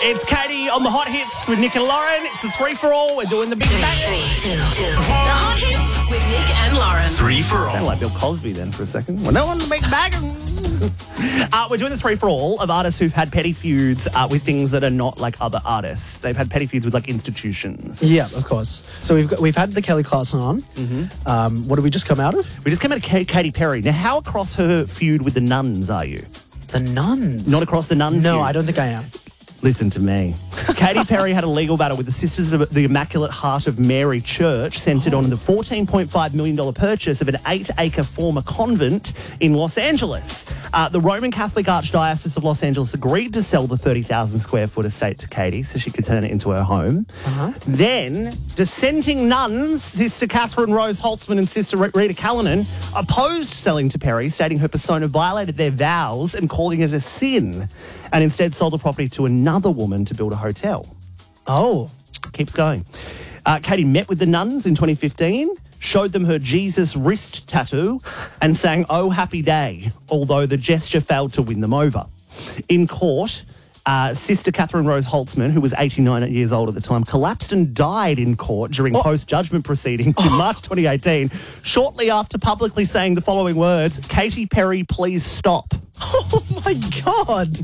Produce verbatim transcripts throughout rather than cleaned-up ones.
It's Katie on the Hot Hits with Nick and Lauren. It's a three-for-all. We're doing the big bang. Three, two, two. The Hot Hits with Nick and Lauren. Three for all. Sound like Bill Cosby then for a second. Well, no one to make bag. uh, we're doing the three-for-all of artists who've had petty feuds uh, with things that are not like other artists. They've had petty feuds with like institutions. Yeah, of course. So we've got, we've had the Kelly Clarkson on. Mm-hmm. Um, what did we just come out of? We just came out of K- Katy Perry. Now, how across her feud with the nuns are you? The nuns. Not across the nun No, feud? I don't think I am. Listen to me. Katy Perry had a legal battle with the Sisters of the Immaculate Heart of Mary Church, centred oh. on the fourteen point five million dollars purchase of an eight-acre former convent in Los Angeles. Uh, the Roman Catholic Archdiocese of Los Angeles agreed to sell the thirty thousand square foot estate to Katy so she could turn it into her home. Uh-huh. Then, dissenting nuns, Sister Catherine Rose Holtzman and Sister Rita Callanan, opposed selling to Perry, stating her persona violated their vows and calling it a sin, and instead sold the property to another woman to build a hotel. Oh. Keeps going. Uh, Katy met with the nuns in twenty fifteen, showed them her Jesus wrist tattoo, and sang Oh Happy Day, although the gesture failed to win them over. In court, uh, Sister Catherine Rose Holtzman, who was eighty-nine years old at the time, collapsed and died in court during oh. post-judgment proceedings in March twenty eighteen, shortly after publicly saying the following words, Katy Perry, please stop. Oh, my God.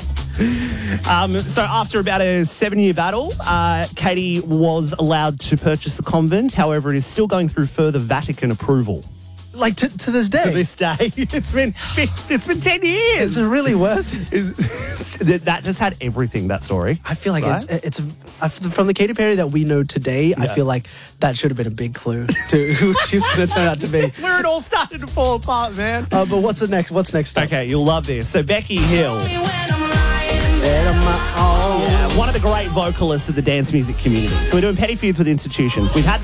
Um, so after about a seven-year battle, uh, Katy was allowed to purchase the convent. However, it is still going through further Vatican approval. Like, to, to this day? To this day. It's been it's been ten years. Is it really worth it? That just had everything, that story. I feel like right? it's, it's from the Katy Perry that we know today, yeah. I feel like that should have been a big clue to who she was going to turn out to be. It's where it all started to fall apart, man. Uh, but what's the next? What's next up? Okay, you'll love this. So Becky Hill. Yeah, one of the great vocalists of the dance music community. So we're doing petty feuds with institutions. We've had